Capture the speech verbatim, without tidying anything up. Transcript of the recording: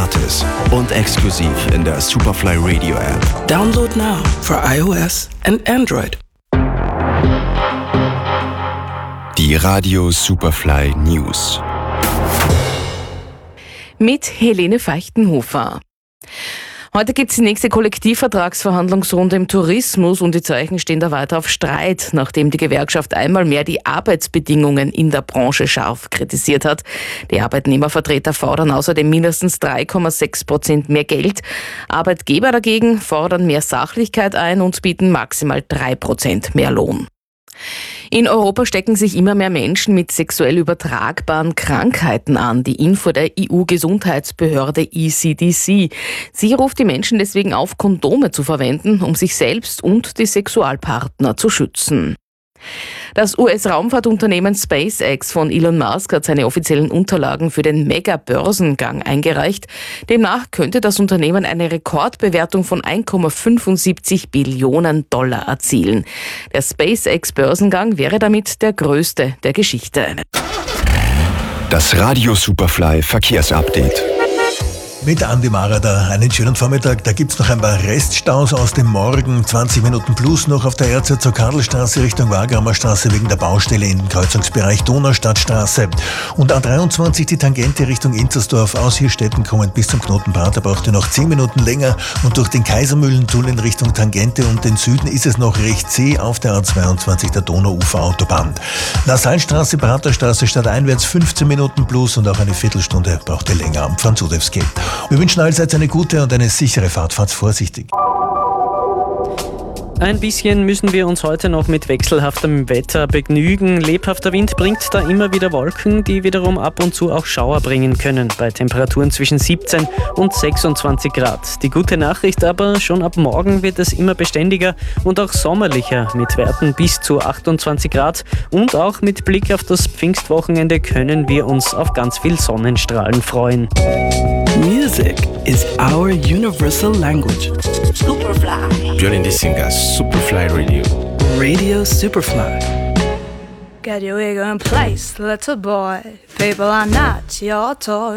gratis und exklusiv in der Superfly Radio App. Download now for iOS and Android. Die Radio Superfly News. Mit Helene Feichtenhofer. Heute gibt es die nächste Kollektivvertragsverhandlungsrunde im Tourismus und die Zeichen stehen da weiter auf Streit, nachdem die Gewerkschaft einmal mehr die Arbeitsbedingungen in der Branche scharf kritisiert hat. Die Arbeitnehmervertreter fordern außerdem mindestens drei Komma sechs Prozent mehr Geld. Arbeitgeber dagegen fordern mehr Sachlichkeit ein und bieten maximal drei Prozent mehr Lohn. In Europa stecken sich immer mehr Menschen mit sexuell übertragbaren Krankheiten an. Die Info der E U-Gesundheitsbehörde E C D C. Sie ruft die Menschen deswegen auf, Kondome zu verwenden, um sich selbst und die Sexualpartner zu schützen. Das U S-Raumfahrtunternehmen SpaceX von Elon Musk hat seine offiziellen Unterlagen für den Mega-Börsengang eingereicht. Demnach könnte das Unternehmen eine Rekordbewertung von eins Komma fünfundsiebzig Billionen Dollar erzielen. Der SpaceX-Börsengang wäre damit der größte der Geschichte. Das Radio Superfly Verkehrsupdate. Mit Andi Marada einen schönen Vormittag. Da gibt's noch ein paar Reststaus aus dem Morgen. zwanzig Minuten plus noch auf der R Z zur Karlstraße Richtung Wagramer Straße wegen der Baustelle im Kreuzungsbereich Donaustadtstraße. Und A dreiundzwanzig die Tangente Richtung Inzersdorf aus Hirstetten kommend bis zum Knoten Prater braucht ihr noch zehn Minuten länger. Und durch den Kaisermühlentunnel in Richtung Tangente und den Süden ist es noch recht zäh auf der A zweiundzwanzig der Donauuferautobahn. Nassaustraße, Praterstraße stadteinwärts fünfzehn Minuten plus und auch eine Viertelstunde braucht ihr länger am Franzudewski. Wir wünschen allseits eine gute und eine sichere Fahrt. Fahrt vorsichtig. Ein bisschen müssen wir uns heute noch mit wechselhaftem Wetter begnügen. Lebhafter Wind bringt da immer wieder Wolken, die wiederum ab und zu auch Schauer bringen können, bei Temperaturen zwischen siebzehn und sechsundzwanzig Grad. Die gute Nachricht aber, schon ab morgen wird es immer beständiger und auch sommerlicher mit Werten bis zu achtundzwanzig Grad. Und auch mit Blick auf das Pfingstwochenende können wir uns auf ganz viel Sonnenstrahlen freuen. Music is our universal language. Superfly. You're listening to Superfly Radio. Radio Superfly. Get your ego in place, little boy. People are not your toys.